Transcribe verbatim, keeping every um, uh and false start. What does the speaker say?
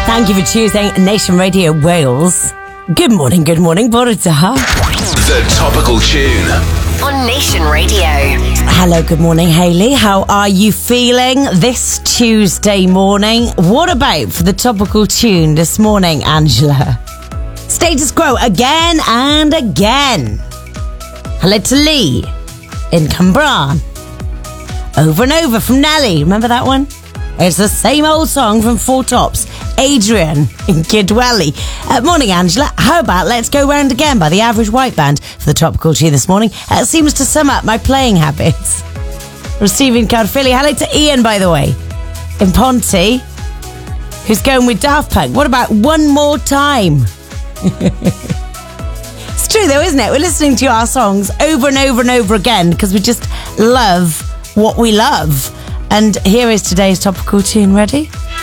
Thank you for choosing Nation Radio Wales. Good morning, good morning, bore da. The Topical Tune on Nation Radio. Hello, good morning, Hayley. How are you feeling this Tuesday morning? What about for the Topical Tune this morning, Angela? Status quo again and again. Hello to Lee in Cambran. Over and over from Nelly. Remember that one? It's the same old song from Four Tops. Adrian in Kidwelly. Uh, morning, Angela. How about Let's Go Round Again by the Average White Band for the Topical Tune this morning? Uh, it seems to sum up my playing habits. From Stephen Cardfilly. Hello to Ian, by the way, in Ponty, who's going with Daft Punk. What about One More Time? It's true, though, isn't it? We're listening to our songs over and over and over again because we just love what we love. And here is today's Topical Tune. Ready?